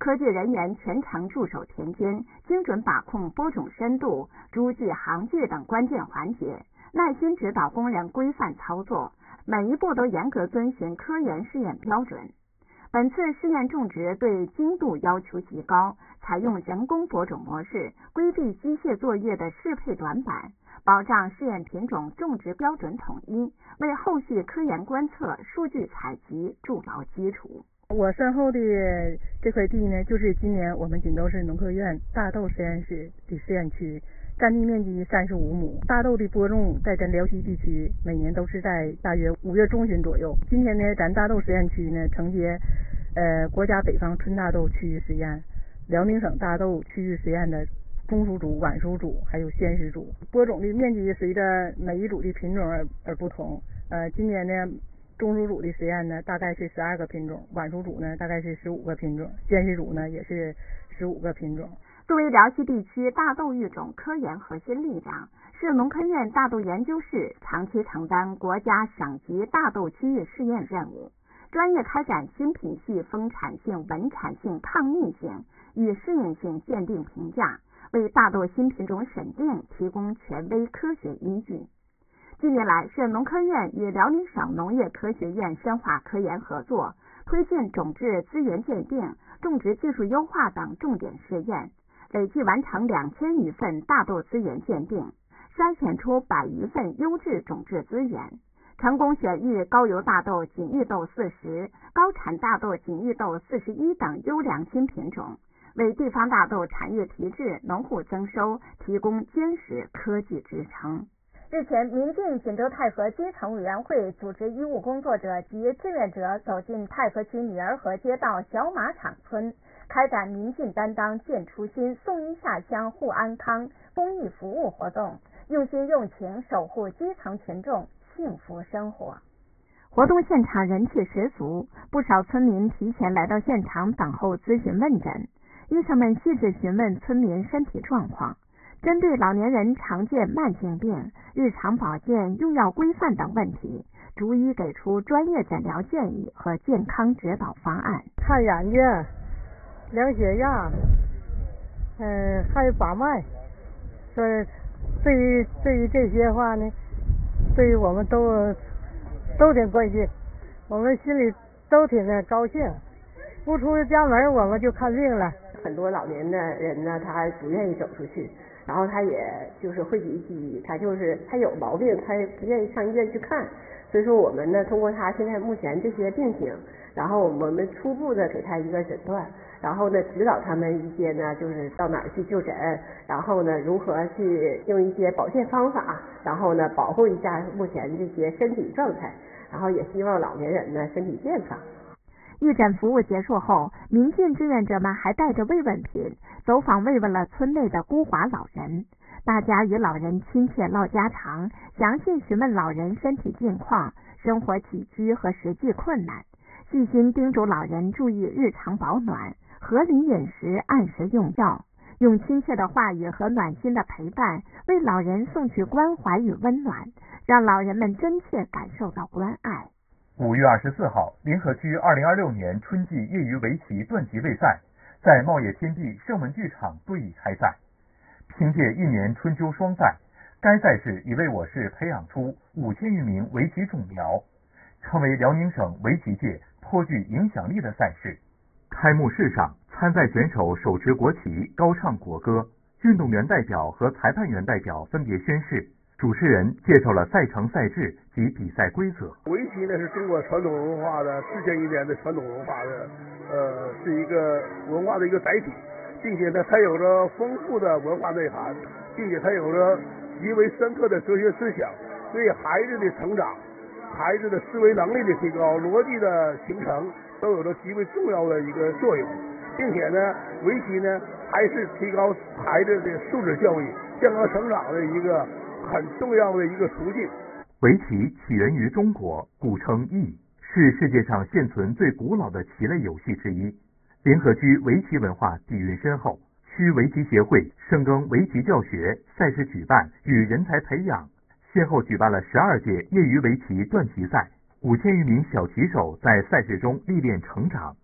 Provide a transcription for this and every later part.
科技人员全程驻守田间，精准把控播种深度、株距、行距等关键环节，耐心指导工人规范操作，每一步都严格遵循科研试验标准。本次试验种植对精度要求极高，采用人工播种模式，规避机械作业的适配短板，保障试验品种种植标准统一，为后续科研观测、数据采集筑牢基础。 我身后的这块地呢，就是今年我们锦州市农科院大豆实验室的试验区，占地面积35亩。大豆的播种在咱辽西地区每年都是在大约5月中旬左右。今天呢，咱大豆实验区呢承接国家北方春大豆区域实验、辽宁省大豆区域实验的中熟组、晚熟组还有鲜食组。播种的面积随着每一组的品种而不同。今年呢，中熟组的实验呢大概是12个品种，晚熟组呢大概是15个品种，鲜食组呢也是15个品种。 作为辽西地区大豆育种科研核心力量，市农科院大豆研究室长期承担国家省级大豆区域试验任务，专业开展新品系丰产性、稳产性、抗逆性与适应性鉴定评价，为大豆新品种审定提供权威科学依据。近年来，市农科院与辽宁省农业科学院深化科研合作，推进种质资源鉴定、种植技术优化等重点试验，累计完成2000余份大豆资源鉴定，筛选出100余份优质种质资源，成功选育高邮大豆、锦玉豆40、高产大豆、锦玉豆41等优良新品种，为地方大豆产业提质、农户增收提供坚实科技支撑。日前，民进锦州太和基层委员会组织医务工作者及志愿者走进太和区女儿河街道小马场村，开展民进担当见初心、送医下乡护安康公益服务活动，用心用情守护基层群众幸福生活。活动现场人气十足，不少村民提前来到现场等候咨询问诊，医生们细致询问村民身体状况，针对老年人常见慢性病、日常保健、用药规范等问题，逐一给出专业诊疗建议和健康指导方案。 看眼睛、量血压，还有把脉，所以对于这些话呢，对于我们都挺关心，我们心里都挺高兴。不出家门我们就看病了。 很多老年的人呢，他不愿意走出去，然后他也就是讳疾忌医，他有毛病，他也不愿意上医院去看。所以说我们呢，通过他现在目前这些病情，然后我们初步的给他一个诊断，然后呢指导他们一些呢，就是到哪儿去就诊，然后呢如何去用一些保健方法，然后呢保护一下目前这些身体状态，然后也希望老年人呢身体健康。 义诊服务结束后，民进志愿者们还带着慰问品走访慰问了村内的孤寡老人，大家与老人亲切唠家常，详细询问老人身体近况、生活起居和实际困难，细心叮嘱老人注意日常保暖、合理饮食、按时用药，用亲切的话语和暖心的陪伴为老人送去关怀与温暖，让老人们真切感受到关爱。 5月24号，临河区2026年春季业余围棋段级位赛在茂业天地盛文剧场对弈开赛。凭借一年春秋双赛，该赛事已为我市培养出5000余名围棋种苗，成为辽宁省围棋界颇具影响力的赛事。开幕式上，参赛选手手持国旗，高唱国歌，运动员代表和裁判员代表分别宣誓。主持人介绍了赛程、赛制及比赛规则。 围棋呢是中国传统文化的4000余年的传统文化的，是一个文化的一个载体，并且呢它有着丰富的文化内涵，并且它有着极为深刻的哲学思想，对孩子的成长、孩子的思维能力的提高、逻辑的形成都有着极为重要的一个作用，并且呢围棋呢还是提高孩子的素质教育、健康成长的一个很重要的一个途径。 围棋起源于中国，古称弈，是世界上现存最古老的棋类游戏之一。临河区围棋文化底蕴深厚，区围棋协会深耕围棋教学、赛事举办与人才培养，先后举办了12届业余围棋段棋赛，5000余名小棋手在赛事中历练成长。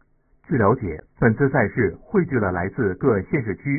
据了解，本次赛事汇聚了来自各县市区